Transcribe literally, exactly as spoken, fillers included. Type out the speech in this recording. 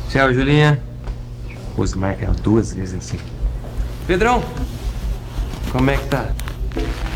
Tchau, Julinha. Pô, você marca ela duas vezes assim. Pedrão, como é que tá?